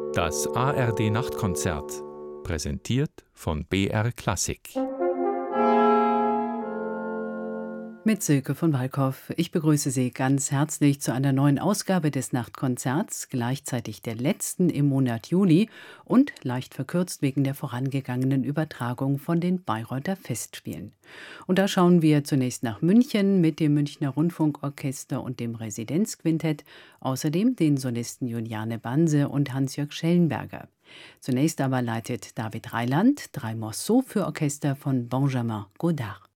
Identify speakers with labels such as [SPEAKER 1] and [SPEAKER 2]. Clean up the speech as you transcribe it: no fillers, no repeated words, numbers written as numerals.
[SPEAKER 1] Das ARD Nachtkonzert, präsentiert von BR Klassik.
[SPEAKER 2] Mit Silke von Walkhoff. Ich begrüße Sie ganz herzlich zu einer neuen Ausgabe des Nachtkonzerts, gleichzeitig der letzten im Monat Juli und leicht verkürzt wegen der vorangegangenen Übertragung von den Bayreuther Festspielen. Und da schauen wir zunächst nach München mit dem Münchner Rundfunkorchester und dem Residenzquintett, außerdem den Solisten Juliane Banse und Hans-Jörg Schellenberger. Zunächst aber leitet David Reiland 3 Morceaux für Orchester von Benjamin Godard.